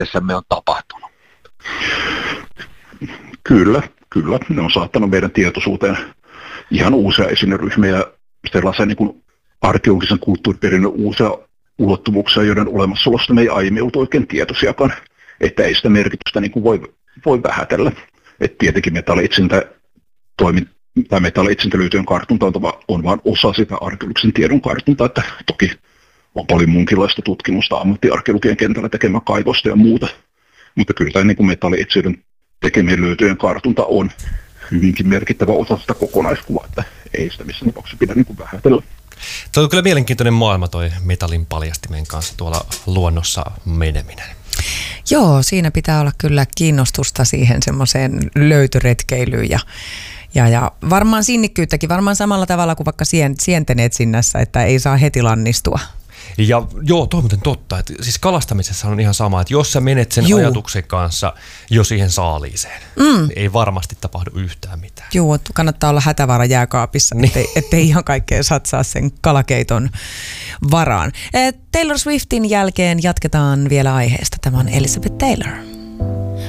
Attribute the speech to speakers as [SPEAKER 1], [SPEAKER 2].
[SPEAKER 1] me on tapahtunut?
[SPEAKER 2] Kyllä. Ne on saattanut meidän tietoisuuteen ihan uusia esineryhmiä ja sellaisen niin kuin arkeologisen kulttuuriperinnön uusia ulottuvuuksia, joiden olemassaolosta me ei aiemmin ollut oikein tietoisiakaan, että ei sitä merkitystä niin kuin voi vähätellä. Että tietenkin metallietsintälyötyjen kartunta on vain osa sitä arkeologisen tiedon kartuntaa, että toki on paljon muunkinlaista tutkimusta ammattiarkeologian kentällä tekemään kaivosta ja muuta, mutta kyllä tämä niin metallietsijöiden tekemien löytöjen kartunta on hyvinkin merkittävä osa sitä kokonaiskuvaa, että ei sitä missään tapauksessa pidä niin kuin vähätellä.
[SPEAKER 3] Tuo on kyllä mielenkiintoinen maailma toi metallin paljastimen kanssa tuolla luonnossa meneminen.
[SPEAKER 4] Joo, siinä pitää olla kyllä kiinnostusta siihen semmoiseen löytöretkeilyyn ja varmaan sinnikkyyttäkin, varmaan samalla tavalla kuin vaikka sienten etsinnässä, että ei saa heti lannistua.
[SPEAKER 3] Ja joo, tuo on muuten totta. Että siis kalastamisessa on ihan sama, että jos sä menet sen ajatuksen kanssa jo siihen saaliiseen, niin ei varmasti tapahdu yhtään mitään.
[SPEAKER 4] Joo, kannattaa olla hätävara jääkaapissa, ettei ihan kaikkea satsaa sen kalakeiton varaan. Taylor Swiftin jälkeen jatketaan vielä aiheesta. Tämä on Elizabeth Taylor.